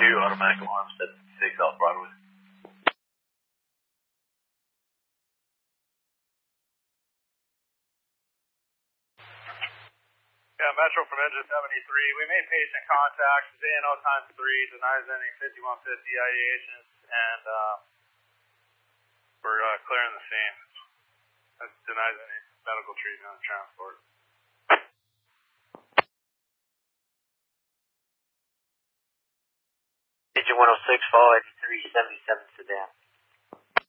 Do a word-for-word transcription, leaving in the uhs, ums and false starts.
two, automatic alarm, seventy-six South Broadway. Yeah, Metro from engine seventy-three. We made patient contact. A N O times three denies any fifty-one fifty ideations, and uh, we're uh, clearing the scene. That denies any medical treatment and transport. Engine one oh six, fall eighty-three seventy-seven sedan.